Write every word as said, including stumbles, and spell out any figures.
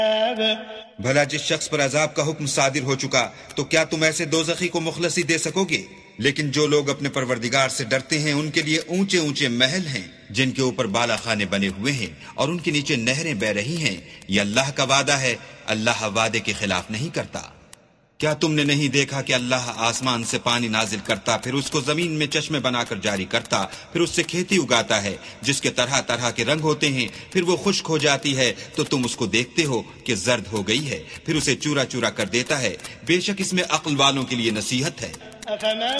भला जिस शख्स पर अजाब का हुक्म सादिर हो चुका, तो क्या तुम ऐसे दोज़खी को मुखलसी दे सकोगे? लेकिन जो लोग अपने परवरदिगार से डरते हैं, उनके लिए ऊंचे ऊंचे महल हैं, जिनके ऊपर बाला खाने बने हुए हैं और उनके नीचे नहरें बह रही हैं। ये अल्लाह का वादा है, अल्लाह वादे के खिलाफ नहीं करता। क्या तुमने नहीं देखा कि अल्लाह आसमान से पानी नाजिल करता, फिर उसको जमीन में चश्मे बनाकर जारी करता, फिर उससे खेती उगाता है जिसके तरह तरह के रंग होते हैं, फिर वो खुश्क हो जाती है तो तुम उसको देखते हो कि जर्द हो गई है, फिर उसे चूरा चूरा कर देता है। बेशक इसमें अक्ल वालों के लिए नसीहत है।